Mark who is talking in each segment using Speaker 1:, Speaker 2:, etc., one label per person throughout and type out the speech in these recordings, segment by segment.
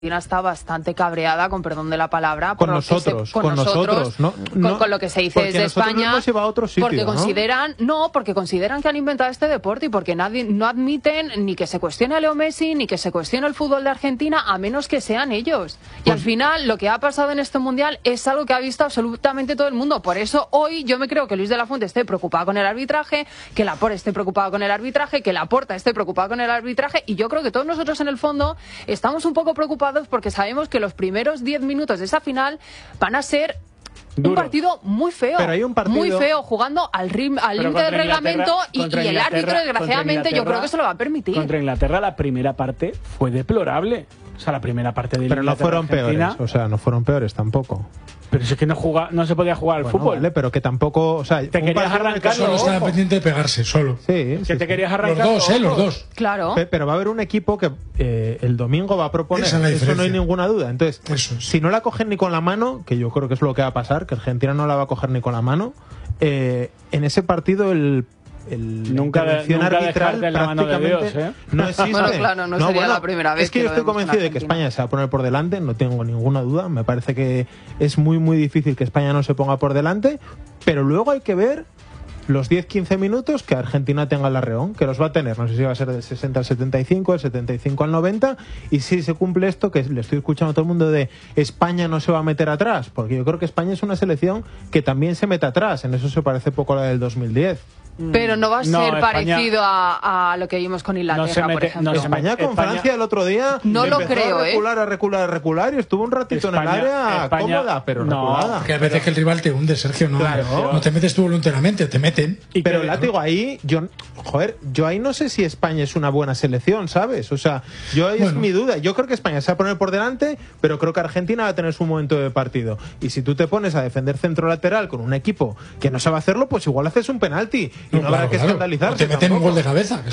Speaker 1: Argentina está bastante cabreada, con perdón de la palabra,
Speaker 2: con nosotros, ¿no?
Speaker 1: Con lo que se dice desde España,
Speaker 2: porque
Speaker 1: consideran que han inventado este deporte y porque no admiten ni que se cuestione a Leo Messi ni que se cuestione el fútbol de Argentina, a menos que sean ellos. Y al final lo que ha pasado en este mundial es algo que ha visto absolutamente todo el mundo. Por eso hoy yo me creo que Luis de la Fuente esté preocupado con el arbitraje, que Laporte esté preocupado con el arbitraje, que Laporta esté preocupado con el arbitraje, y yo creo que todos nosotros en el fondo estamos un poco preocupados porque sabemos que los primeros 10 minutos de esa final van a ser un partido muy feo, muy feo, jugando al límite del reglamento, y el árbitro, desgraciadamente, yo creo que se lo va a permitir.
Speaker 3: Contra Inglaterra la primera parte fue deplorable. O sea, la primera parte de
Speaker 2: Pero no fueron peores, o sea, no fueron peores tampoco.
Speaker 3: Pero si es que no se podía jugar al fútbol.
Speaker 2: Vale, pero que tampoco, o sea,
Speaker 3: te querías arrancar.
Speaker 4: Solo estaba pendiente de pegarse, solo.
Speaker 2: Sí,
Speaker 3: te querías arrancar.
Speaker 4: Los dos.
Speaker 1: Claro.
Speaker 2: Pero va a haber un equipo que el domingo va a proponer, eso no hay ninguna duda. Entonces, si no la cogen ni con la mano, que yo creo que es lo que va a pasar, que Argentina no la va a coger ni con la mano, en ese partido
Speaker 3: nunca
Speaker 2: arbitral
Speaker 3: de la mano de Dios,
Speaker 2: no existe.
Speaker 1: Bueno, claro, no sería la primera vez.
Speaker 2: Es que yo estoy convencido de que España se va a poner por delante, no tengo ninguna duda. Me parece que es muy muy difícil que España no se ponga por delante, pero luego hay que ver los 10-15 minutos que Argentina tenga el arreón, que los va a tener, no sé si va a ser del 60 al 75, del 75 al 90, y si se cumple esto, que le estoy escuchando a todo el mundo de España no se va a meter atrás, porque yo creo que España es una selección que también se mete atrás, en eso se parece poco a la del 2010.
Speaker 1: Pero no va a ser parecido a lo que vimos con Inglaterra, por ejemplo.
Speaker 2: España con Francia el otro día
Speaker 1: no lo creo,
Speaker 2: a recular y estuvo un ratito en el área cómoda, pero reculada.
Speaker 4: Que a veces que el rival te hunde, Sergio, no te metes tú voluntariamente, te meten.
Speaker 2: Pero látigo, ahí yo ahí no sé si España es una buena selección, ¿sabes? O sea, es mi duda. Yo creo que España se va a poner por delante, pero creo que Argentina va a tener su momento de partido. Y si tú te pones a defender centro lateral con un equipo que no sabe hacerlo, pues igual haces un penalti. Y no habrá que escandalizarse.
Speaker 4: O te meten un gol de cabeza.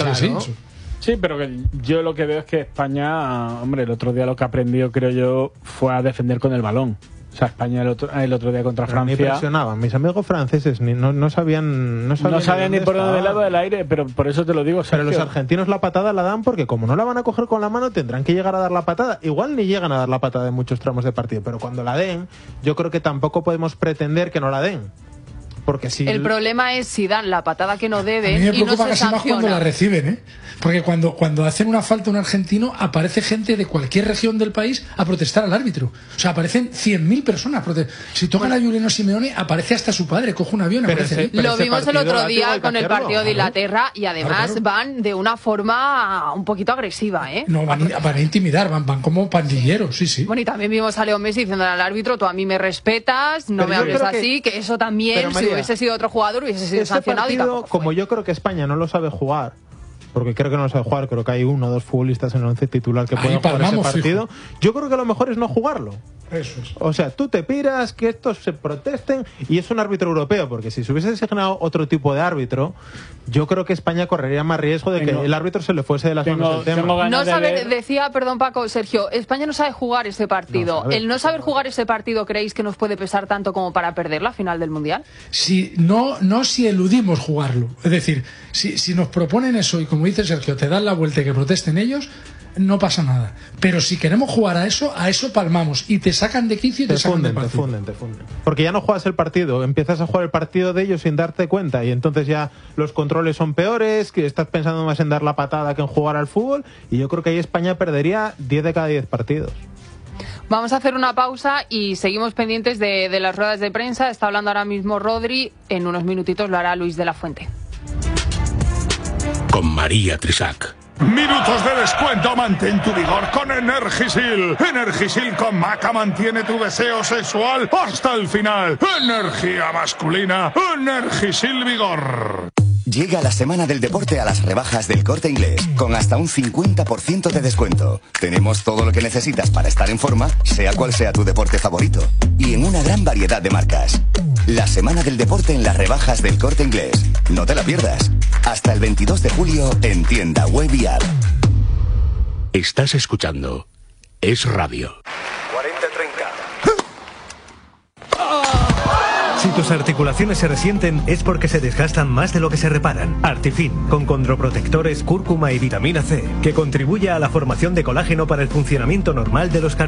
Speaker 3: Sí, pero que yo lo que veo es que España, hombre, el otro día lo que aprendió, creo yo, fue a defender con el balón. O sea, España el otro día contra Francia.
Speaker 2: Me impresionaban. Mis amigos franceses no sabían
Speaker 3: ni por dónde lado del aire, pero por eso te lo digo, Sergio.
Speaker 2: Pero los argentinos la patada la dan porque como no la van a coger con la mano, tendrán que llegar a dar la patada. Igual ni llegan a dar la patada en muchos tramos de partido, pero cuando la den, yo creo que tampoco podemos pretender que no la den. Porque si
Speaker 1: el problema es si dan la patada que no deben.
Speaker 4: A mí me preocupa
Speaker 1: y no se
Speaker 4: casi más cuando la reciben, ¿eh? Porque cuando hacen una falta a un argentino, aparece gente de cualquier región del país a protestar al árbitro. O sea, aparecen 100.000 personas. Si tocan a Giuliano Simeone, aparece hasta su padre, coge un avión.
Speaker 1: Lo vimos el otro día con el partido de Inglaterra y además van de una forma un poquito agresiva, ¿eh?
Speaker 4: No, van a intimidar, van como pandilleros, sí.
Speaker 1: Bueno, y también vimos a Leo Messi diciéndole al árbitro, tú a mí me respetas, no me hables así, que eso también, si hubiese sido otro jugador, hubiese sido sancionado.
Speaker 2: Partido, como yo creo que España no lo sabe jugar, porque creo que no lo sabe jugar, creo que hay 1 o 2 futbolistas en el 11 titular que pueden jugar ese partido, yo creo que lo mejor es no jugarlo.
Speaker 4: Eso es.
Speaker 2: O sea, tú te piras, que estos se protesten, y es un árbitro europeo, porque si se hubiese designado otro tipo de árbitro, yo creo que España correría más riesgo de que el árbitro se le fuese de las manos del tema.
Speaker 1: Decía, perdón Paco, Sergio, España no sabe jugar ese partido. ¿El no saber jugar ese partido creéis que nos puede pesar tanto como para perder la final del Mundial?
Speaker 4: No si eludimos jugarlo. Es decir, si nos proponen eso y como dice Sergio, te dan la vuelta y que protesten ellos, no pasa nada. Pero si queremos jugar a eso palmamos y te sacan de quicio y te sacan del partido.
Speaker 2: Te funden. Porque ya no juegas el partido, empiezas a jugar el partido de ellos sin darte cuenta y entonces ya los controles son peores, que estás pensando más en dar la patada que en jugar al fútbol, y yo creo que ahí España perdería 10 de cada 10 partidos.
Speaker 1: Vamos a hacer una pausa y seguimos pendientes de las ruedas de prensa. Está hablando ahora mismo Rodri, en unos minutitos lo hará Luis de la Fuente.
Speaker 5: Con María Trisac.
Speaker 6: Minutos de descuento, mantén tu vigor con Energisil. Energisil con Maca mantiene tu deseo sexual hasta el final. Energía masculina, Energisil Vigor.
Speaker 7: Llega la semana del deporte a las rebajas del Corte Inglés, con hasta un 50% de descuento. Tenemos todo lo que necesitas para estar en forma, sea cual sea tu deporte favorito, y en una gran variedad de marcas. La semana del deporte en las rebajas del Corte Inglés. No te la pierdas. Hasta el 22 de julio en tienda web y app.
Speaker 5: Estás escuchando Es Radio.
Speaker 7: 40-30.
Speaker 8: Si tus articulaciones se resienten es porque se desgastan más de lo que se reparan. Artifin, con condroprotectores, cúrcuma y vitamina C, que contribuye a la formación de colágeno para el funcionamiento normal de los